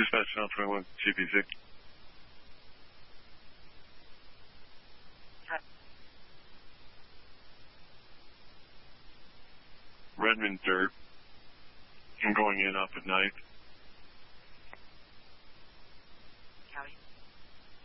Dispatch Channel 21, GPC. Redmond Dirt. I'm going in up at night.